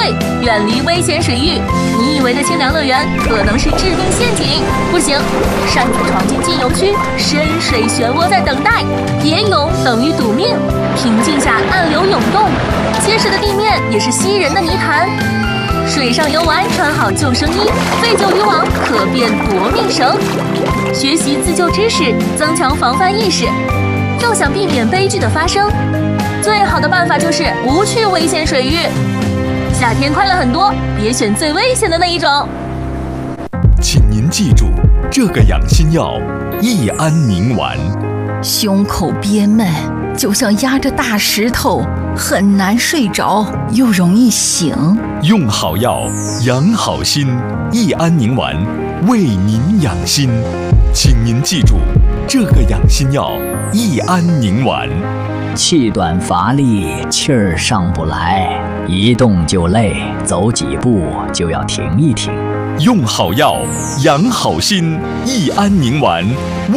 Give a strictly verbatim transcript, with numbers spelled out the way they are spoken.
对，远离危险水域。你以为的清凉乐园可能是致命陷阱。不行，擅自闯进禁游区，深水漩涡在等待。野泳等于赌命，平静下暗流涌动，结实的地面也是吸人的泥潭。水上游玩，穿好救生衣，废旧渔网可变夺命绳。学习自救知识，增强防范意识。就想避免悲剧的发生，最好的办法就是不去危险水域。夏天快乐很多，别选最危险的那一种。 请您记住，这个养心药益安宁丸。 胸口憋闷，就像压着大石头，很难睡着，又容易醒。 用好药，养好心，益安宁丸为您养心。请您记住，这个养心药益安宁丸。 气短乏力，气儿上不来，一动就累，走几步就要停一停。 用好药，养好心，益安宁丸为